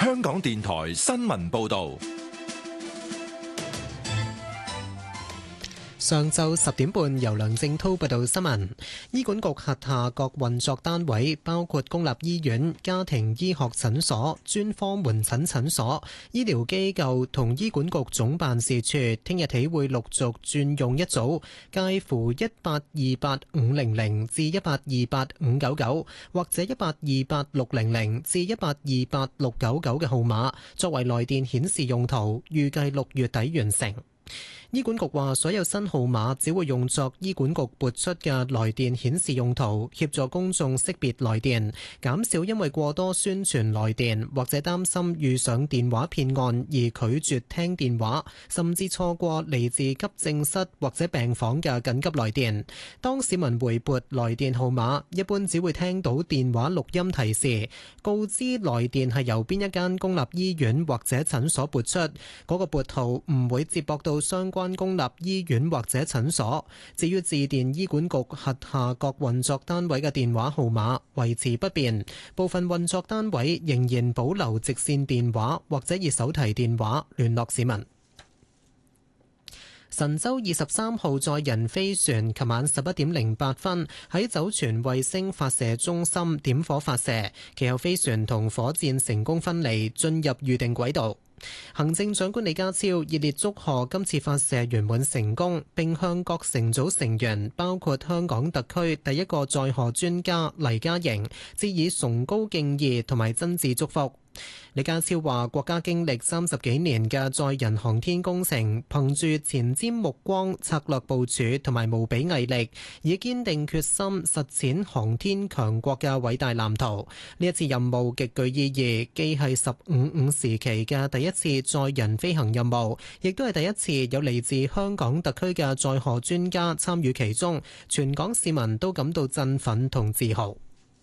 香港電台新聞報道。 上晝10點半，由梁正滔報道新聞。醫管局轄下各運作單位，包括公立醫院、家庭醫學診所、專科門診診所、醫療機構同醫管局總辦事處，聽日起會陸續轉用一組介乎1828500至1828599或者1828600至1828699嘅號碼，作為來電顯示用途，預計6月底完成。醫管局話，所有新號碼只會用作醫管局撥出嘅來電顯示用途，協助公眾識別來電，減少因為過多宣傳來電或者擔心遇上電話騙案而拒絕聽電話，甚至錯過嚟自急症室或者病房嘅緊急來電。當市民回撥來電號碼，一般只會聽到電話錄音提示，告知來電係由邊一間公立醫院或者診所撥出，嗰個撥號唔會接駁到相關公立醫院或者診所。至於致電醫管局轄下各運作單位嘅電話號碼維持不變，部分運作單位仍然保留直線電話或者以手提電話聯絡市民。神舟23號載人飛船琴晚11點08分喺酒泉衛星發射中心點火發射，其後飛船同火箭成功分離，進入預定軌道。行政長官李家超熱烈祝賀今次發射圓滿成功，並向各乘組成員，包括香港特區第一個載荷專家黎嘉瑩，致以崇高敬意同埋真摯祝福。李家超話：國家經歷30幾年嘅載人航天工程，憑住前瞻目光、策略部署同埋無比毅力，以堅定決心實踐航天強國嘅偉大藍圖。呢一次任務極具意義，既係15時期嘅第一次載人飛行任務，亦都係第一次有嚟自香港特區嘅載荷專家參與其中，全港市民都感到振奮同自豪。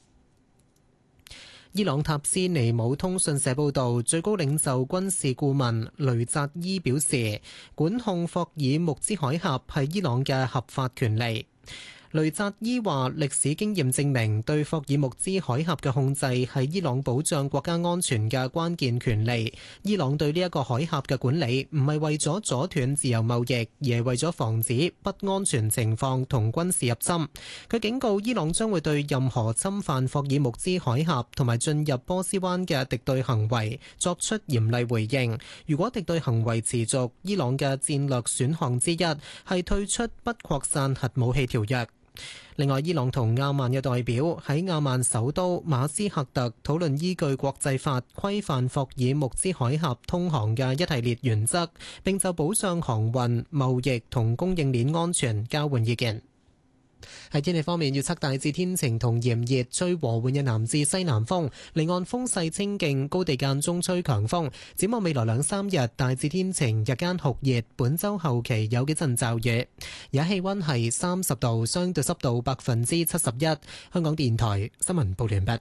伊朗塔斯尼姆通訊社報導，最高領袖軍事顧問雷扎伊表示，管控霍爾木茲海峽係伊朗嘅合法權利。雷扎伊話：歷史經驗證明，對霍爾木茲海峽嘅控制係伊朗保障國家安全嘅關鍵權利。伊朗對呢一個海峽嘅管理唔係為咗阻斷自由貿易，而係為咗防止不安全情況同軍事入侵。佢警告伊朗將會對任何侵犯霍爾木茲海峽同埋進入波斯灣嘅敵對行為作出嚴厲回應。如果敵對行為持續，伊朗嘅戰略選項之一係退出不擴散核武器條約。另外，伊朗同亞曼嘅代表喺亞曼首都馬斯喀特討論依據國際法規範霍爾木茲海峽通航嘅一系列原則，並就保障航運、貿易同供應鏈安全交換意見。喺天氣方面，預測大致天晴同炎熱，吹和緩嘅南至西南風，離岸風勢清勁，高地間中吹強風。展望未來2-3日，大致天晴，日間酷熱，本週後期有幾陣驟雨。而家氣溫係30度，相對濕度71%。香港電台新聞報完畢。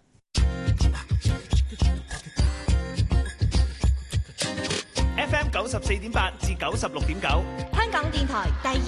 FM 94.8至96.9， 香港電台第